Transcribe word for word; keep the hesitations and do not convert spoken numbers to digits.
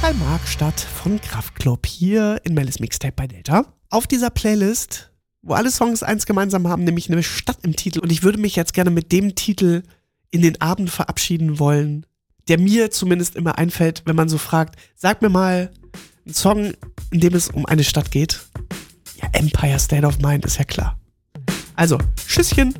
Karl-Marx-Stadt von Kraftklub hier in Mellis Mixtape bei Delta. Auf dieser Playlist, wo alle Songs eins gemeinsam haben, nämlich eine Stadt im Titel. Und ich würde mich jetzt gerne mit dem Titel in den Abend verabschieden wollen, der mir zumindest immer einfällt, wenn man so fragt, sag mir mal einen Song, in dem es um eine Stadt geht. Ja, Empire State of Mind ist ja klar. Also, Tschüsschen.